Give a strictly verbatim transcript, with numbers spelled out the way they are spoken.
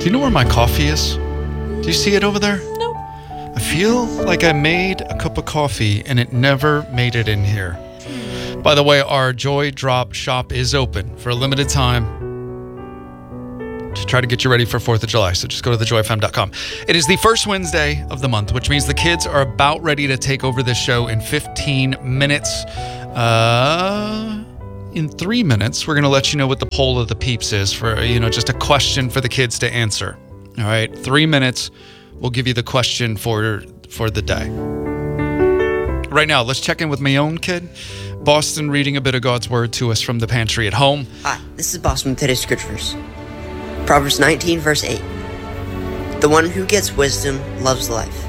you know where my coffee is? Do you see it over there? No. I feel like I made a cup of coffee and it never made it in here. By the way, our Joy Drop shop is open for a limited time to try to get you ready for fourth of July. So just go to the joy f m dot com. It is the first Wednesday of the month, which means the kids are about ready to take over this show in fifteen minutes. Uh, in three minutes, we're going to let you know what the poll of the peeps is for, you know, just a question for the kids to answer. All right, three minutes. We'll give you the question for for the day. Right now, let's check in with my own kid, Boston, reading a bit of God's word to us from the pantry at home. Hi, this is Boston with today's scripture verse. Proverbs nineteen, verse eight. The one who gets wisdom loves life,